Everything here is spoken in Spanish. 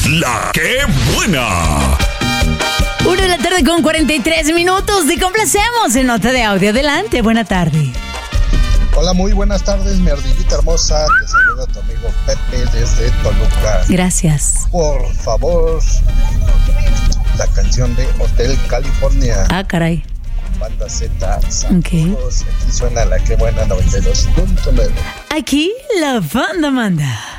La que buena. 1:43 con 43 minutos. Te complacemos en nota de audio. Adelante, buena tarde. Hola, muy buenas tardes, mi ardillita hermosa. Te saluda tu amigo Pepe desde Toluca. Gracias. Por favor, la canción de Hotel California. Ah, caray. Banda Z. Saludos. Okay. Aquí suena La que buena 92.9. Aquí la banda manda.